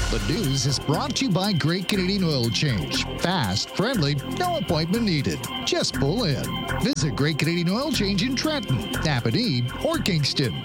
The news is brought to you by Great Canadian Oil Change. Fast, friendly, no appointment needed. Just pull in. Visit Great Canadian Oil Change in Trenton, Napanee, or Kingston.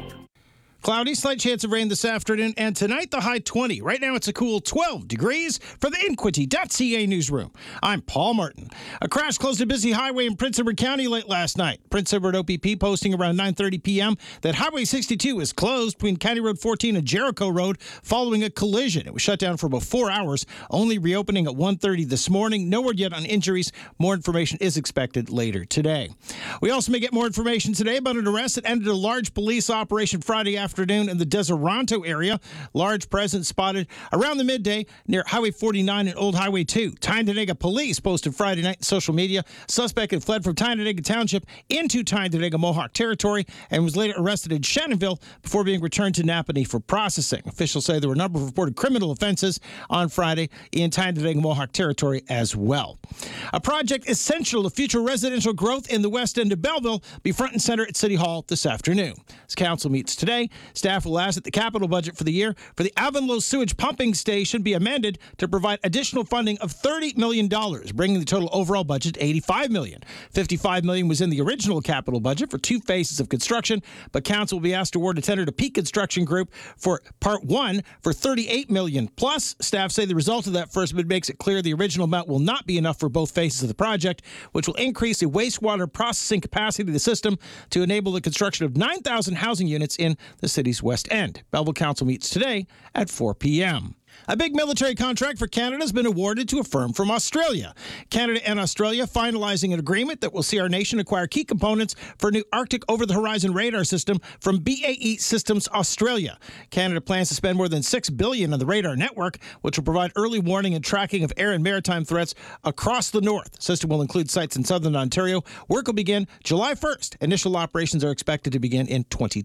Cloudy, slight chance of rain this afternoon, and tonight the high 20. Right now it's a cool 12 degrees for the Inquity.ca newsroom. I'm Paul Martin. A crash closed a busy highway in Prince Edward County late last night. Prince Edward OPP posting around 9:30 p.m. that Highway 62 is closed between County Road 14 and Jericho Road following a collision. It was shut down for about 4 hours, only reopening at 1:30 this morning. No word yet on injuries. More information is expected later today. We also may get more information today about an arrest that ended a large police operation Friday afternoon in the Deseronto area. Large presence spotted around the midday near Highway 49 and Old Highway 2. Tyndonega police posted Friday night in social media. Suspect had fled from Tyndonega Township into Tyndonega Mohawk territory and was later arrested in Shannonville before being returned to Napanee for processing. Officials say there were a number of reported criminal offenses on Friday in Tyndonega Mohawk territory as well. A project essential to future residential growth in the west end of Belleville be front and center at City Hall this afternoon. As council meets today, staff will ask that the capital budget for the year for the Avonlow Sewage Pumping Station be amended to provide additional funding of $30 million, bringing the total overall budget to $85 million. $55 million was in the original capital budget for 2 phases of construction, but council will be asked to award a tender to Peak Construction Group for Part 1 for $38 million. Plus, staff say the result of that first bid makes it clear the original amount will not be enough for both phases of the project, which will increase the wastewater processing capacity of the system to enable the construction of 9,000 housing units in the city's West End. Belleville Council meets today at 4 p.m. A big military contract for Canada has been awarded to a firm from Australia. Canada and Australia finalizing an agreement that will see our nation acquire key components for a new Arctic over-the-horizon radar system from BAE Systems Australia. Canada plans to spend more than $6 billion on the radar network, which will provide early warning and tracking of air and maritime threats across the north. The system will include sites in southern Ontario. Work will begin July 1st. Initial operations are expected to begin in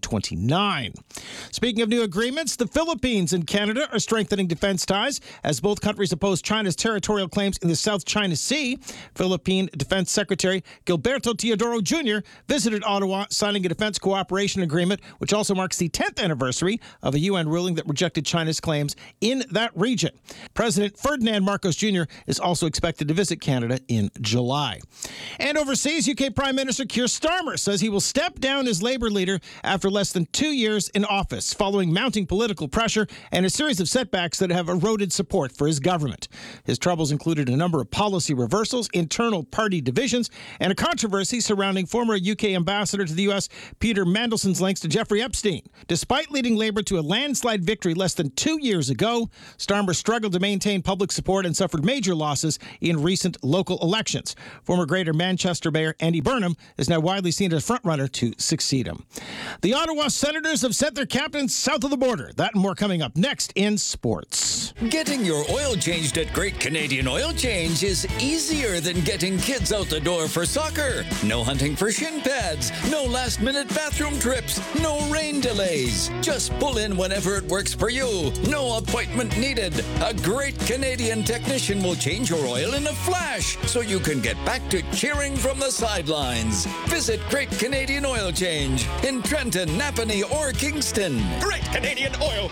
2029. Speaking of new agreements, the Philippines and Canada are strengthening defense ties as both countries oppose China's territorial claims in the South China Sea. Philippine Defense Secretary Gilberto Teodoro Jr. visited Ottawa, signing a defense cooperation agreement, which also marks the 10th anniversary of a UN ruling that rejected China's claims in that region. President Ferdinand Marcos Jr. is also expected to visit Canada in July. And overseas, UK Prime Minister Keir Starmer says he will step down as Labour leader after less than 2 years in office, following mounting political pressure and a series of setbacks that have eroded support for his government. His troubles included a number of policy reversals, internal party divisions, and a controversy surrounding former UK ambassador to the U.S. Peter Mandelson's links to Jeffrey Epstein. Despite leading Labour to a landslide victory less than 2 years ago, Starmer struggled to maintain public support and suffered major losses in recent local elections. Former Greater Manchester Mayor Andy Burnham is now widely seen as a frontrunner to succeed him. The Ottawa Senators have sent their captains south of the border. That and more coming up next in sports. Getting your oil changed at Great Canadian Oil Change is easier than getting kids out the door for soccer. No hunting for shin pads, no last-minute bathroom trips, no rain delays. Just pull in whenever it works for you. No appointment needed. A Great Canadian technician will change your oil in a flash so you can get back to cheering from the sidelines. Visit Great Canadian Oil Change in Trenton, Napanee, or Kingston. Great Canadian Oil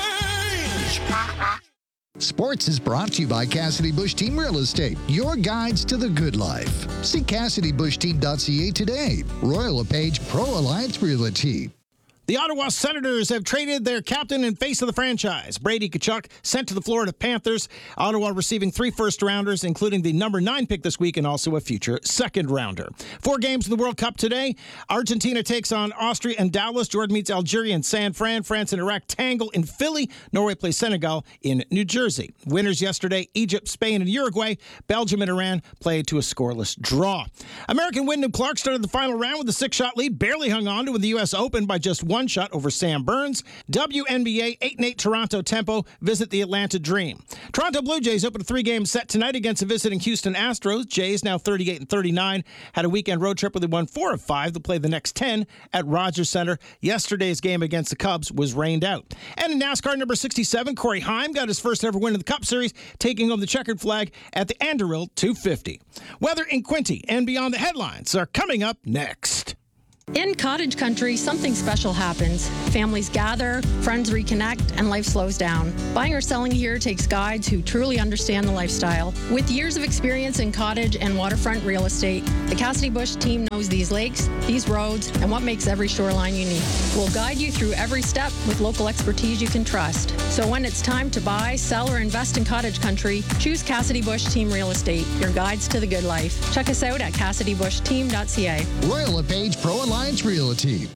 Change! Sports is brought to you by Cassidy Bush Team Real Estate, your guides to the good life. See CassidyBushTeam.ca today. Royal LePage Pro Alliance Realty. The Ottawa Senators have traded their captain and face of the franchise. Brady Tkachuk sent to the Florida Panthers. Ottawa receiving 3 first-rounders, including the number 9 pick this week and also a future second-rounder. 4 games in the World Cup today. Argentina takes on Austria and Dallas. Jordan meets Algeria and San Fran. France and Iraq tangle in Philly. Norway plays Senegal in New Jersey. Winners yesterday, Egypt, Spain, and Uruguay. Belgium and Iran played to a scoreless draw. American Wyndham Clark started the final round with a 6-shot lead. Barely hung on to win the U.S. Open by just 1 shot over Sam Burns. WNBA 8-8 Toronto Tempo visit the Atlanta Dream. Toronto Blue Jays open a 3-game set tonight against the visiting Houston Astros. Jays now 38-39. Had a weekend road trip where they won 4 of 5. They'll play the next 10 at Rogers Center. Yesterday's game against the Cubs was rained out. And in NASCAR number 67, Corey Heim got his first ever win in the Cup Series, taking home the checkered flag at the Anduril 250. Weather in Quinte and beyond the headlines are coming up next. In cottage country, something special happens. Families gather, friends reconnect, and life slows down. Buying or selling here takes guides who truly understand the lifestyle. With years of experience in cottage and waterfront real estate, the Cassidy Bush team knows these lakes, these roads, and what makes every shoreline unique. We'll guide you through every step with local expertise you can trust. So when it's time to buy, sell, or invest in cottage country, choose Cassidy Bush Team Real Estate, your guides to the good life. Check us out at CassidyBushTeam.ca. Royal LePage Pro Alliance Realty.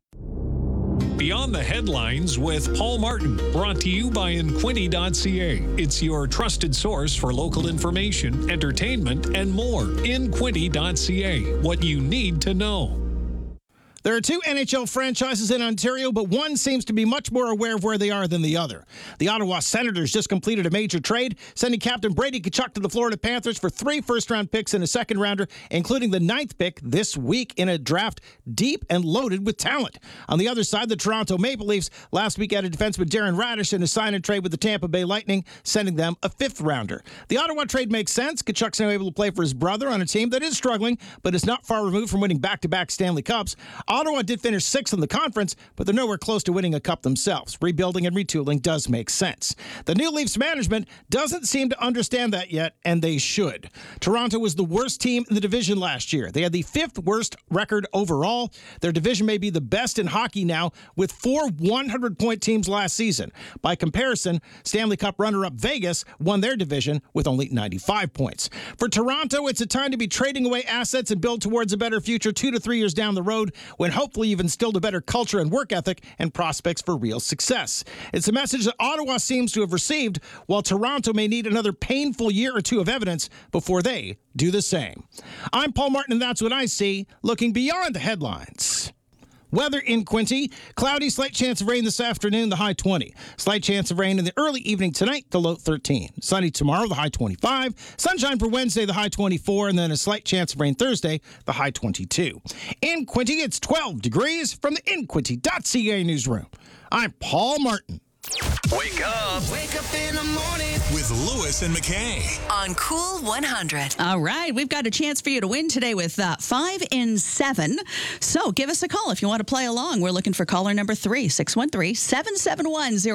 Beyond the Headlines with Paul Martin, brought to you by Inquinty.ca. It's your trusted source for local information, entertainment, and more. Inquinty.ca, what you need to know. There are two NHL franchises in Ontario, but one seems to be much more aware of where they are than the other. The Ottawa Senators just completed a major trade, sending Captain Brady Tkachuk to the Florida Panthers for 3 first-round picks and a second-rounder, including the 9th pick this week in a draft deep and loaded with talent. On the other side, the Toronto Maple Leafs last week added defenseman Darren Radish in a sign-and-trade with the Tampa Bay Lightning, sending them a 5th-rounder. The Ottawa trade makes sense. Tkachuk's now able to play for his brother on a team that is struggling, but is not far removed from winning back-to-back Stanley Cups. Ottawa did finish 6th in the conference, but they're nowhere close to winning a cup themselves. Rebuilding and retooling does make sense. The new Leafs management doesn't seem to understand that yet, and they should. Toronto was the worst team in the division last year. They had the 5th worst record overall. Their division may be the best in hockey now, with 4 100-point teams last season. By comparison, Stanley Cup runner-up Vegas won their division with only 95 points. For Toronto, it's a time to be trading away assets and build towards a better future 2 to 3 years down the road, when hopefully you've instilled a better culture and work ethic and prospects for real success. It's a message that Ottawa seems to have received, while Toronto may need another painful year or two of evidence before they do the same. I'm Paul Martin, and that's what I see, looking beyond the headlines. Weather in Quinte. Cloudy, slight chance of rain this afternoon, the high 20. Slight chance of rain in the early evening tonight, the low 13. Sunny tomorrow, the high 25. Sunshine for Wednesday, the high 24. And then a slight chance of rain Thursday, the high 22. In Quinte, it's 12 degrees from the Inquinty.ca newsroom. I'm Paul Martin. Wake up. Wake up in the morning with Lewis and McKay on Cool 100. All right, we've got a chance for you to win today with 5 in 7. So give us a call if you want to play along. We're looking for caller number 3,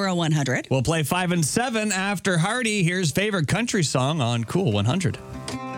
613-771-0100. We'll play 5 and 7 after Hardy. Here's favorite country song on Cool 100.